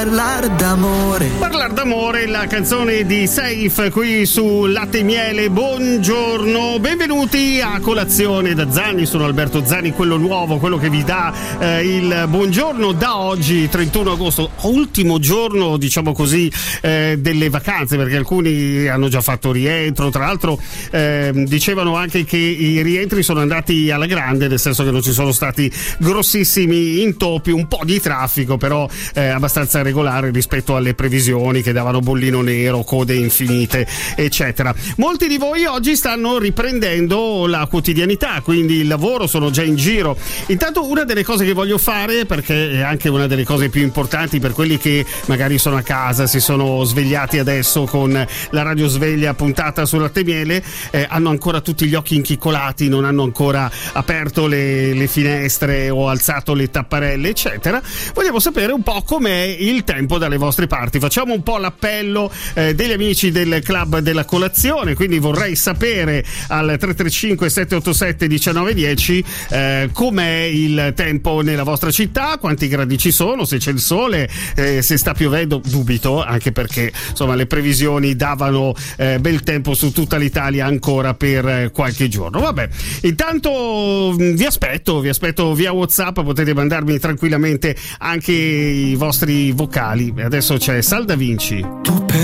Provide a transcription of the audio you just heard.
Parlar d'amore. Parlar d'amore, la canzone di Safe qui su Latte e Miele. Buongiorno, benvenuti a colazione da Zanni. Sono Alberto Zanni, quello nuovo, quello che vi dà il buongiorno da oggi, 31 agosto, ultimo giorno, diciamo così, delle vacanze, perché alcuni hanno già fatto rientro. Tra l'altro dicevano anche che i rientri sono andati alla grande, nel senso che non ci sono stati grossissimi intoppi, un po' di traffico, però abbastanza regolare rispetto alle previsioni che davano bollino nero, code infinite, eccetera. Molti di voi oggi stanno riprendendo la quotidianità, quindi il lavoro, sono già in giro. Intanto una delle cose che voglio fare, perché è anche una delle cose più importanti per quelli che magari sono a casa, si sono svegliati adesso con la radio sveglia puntata sul Latte e Miele, hanno ancora tutti gli occhi inchiccolati, non hanno ancora aperto le finestre o alzato le tapparelle, eccetera. Vogliamo sapere un po' com'è il tempo dalle vostre parti. Facciamo un po' l'appello degli amici del club della colazione, quindi vorrei sapere al 335 787 1910 com'è il tempo nella vostra città, quanti gradi ci sono, se c'è il sole, se sta piovendo. Dubito, anche perché insomma le previsioni davano bel tempo su tutta l'Italia ancora per qualche giorno. Vabbè, intanto vi aspetto via WhatsApp, potete mandarmi tranquillamente anche i vostri vocali. Adesso c'è Sal Da Vinci. Tu